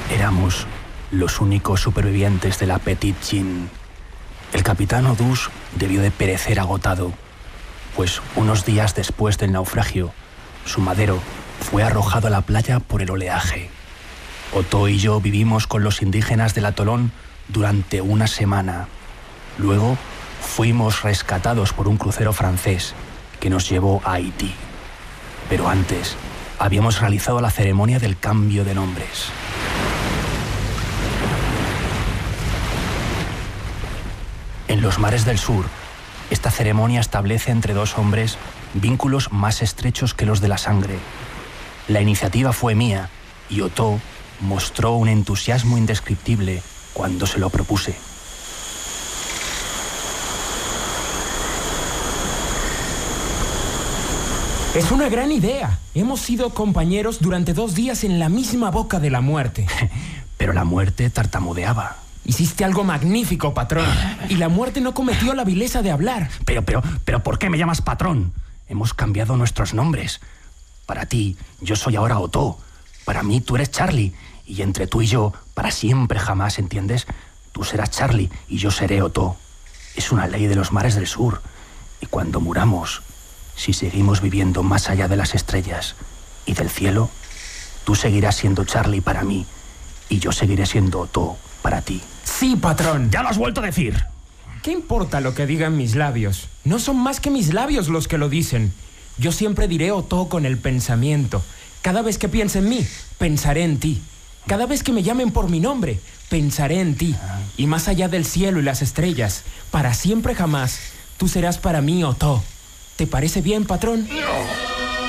Éramos los únicos supervivientes de la Petite Jeanne. El capitán Odús debió de perecer agotado, pues unos días después del naufragio, su madero fue arrojado a la playa por el oleaje. Otto y yo vivimos con los indígenas del atolón durante una semana. Luego fuimos rescatados por un crucero francés que nos llevó a Haití. Pero antes habíamos realizado la ceremonia del cambio de nombres. En los mares del sur, esta ceremonia establece entre dos hombres vínculos más estrechos que los de la sangre. La iniciativa fue mía y Otto mostró un entusiasmo indescriptible cuando se lo propuse. Es una gran idea. Hemos sido compañeros durante 2 días en la misma boca de la muerte. Pero la muerte tartamudeaba. Hiciste algo magnífico, patrón. Y la muerte no cometió la vileza de hablar. Pero, ¿por qué me llamas patrón? Hemos cambiado nuestros nombres. Para ti, yo soy ahora Otto. Para mí, tú eres Charlie. Y entre tú y yo, para siempre jamás, ¿entiendes? Tú serás Charlie y yo seré Otto. Es una ley de los mares del sur. Y cuando muramos, si seguimos viviendo más allá de las estrellas y del cielo, tú seguirás siendo Charlie para mí y yo seguiré siendo Otto para ti. Sí, patrón. ¡Ya lo has vuelto a decir! ¿Qué importa lo que digan mis labios? No son más que mis labios los que lo dicen. Yo siempre diré Otto con el pensamiento. Cada vez que piense en mí, pensaré en ti. Cada vez que me llamen por mi nombre, pensaré en ti. Y más allá del cielo y las estrellas, para siempre jamás, tú serás para mí Otto. ¿Te parece bien, patrón? No.